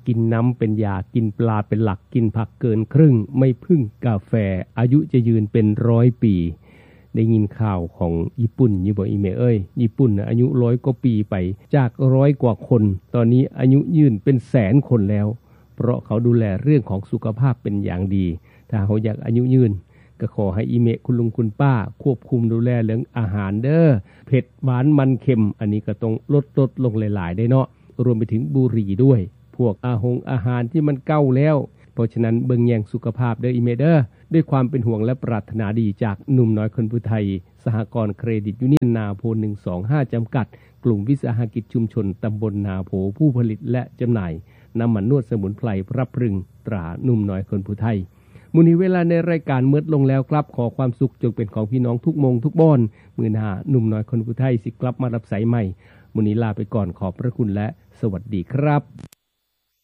กินน้ำเป็นยากินปลาเป็นหลักกินผักเกินครึ่งไม่พึ่งกาแฟอายุจะยืนเป็น100 ปีได้ยินข่าวของญี่ปุ่นอยู่บ่อีเมเอ้ยญี่ปุ่นอายุ100 กว่าปีไปจาก100 กว่าคนตอนนี้อายุยืนเป็นแสนคนแล้วเพราะเขาดูแลเรื่องของสุขภาพเป็นอย่างดีถ้าเขาอยากอายุยืนก็ขอให้อีเมะคุณลุงคุณป้าควบคุมดูแลเรื่องอาหารเด้อเผ็ดหวานมันเค็มอันนี้ก็ต้องลดลงหลายๆได้เนาะรวมไปถึงบุหรี่ด้วยพวกอาหารที่มันเก่าแล้วเพราะฉะนั้นเบิ่งแย่งสุขภาพเด้ออีเมเด้อด้วยความเป็นห่วงและปรารถนาดีจากหนุ่มน้อยคนผู้ไทยสหกรณ์เครดิตยูเนียนนาโพ125จำกัดกลุ่มวิสาหกิจชุมชนตำบลนาโพผู้ผลิตและจำหน่ายน้ำมันนวดสมุนไพรพระพรึงตราหนุ่มน้อยคนผู้ไทยมื้อนี้เวลาในรายการมืดลงแล้วครับขอความสุขจงเป็นของพี่น้องทุกมงทุกบ้อนมื้อหน้าหนุ่มน้อยคนผู้ไทยสิกลับมารับสายใหม่มื้อนี้ลาไปก่อนขอบพระคุณและสวัสดีครับ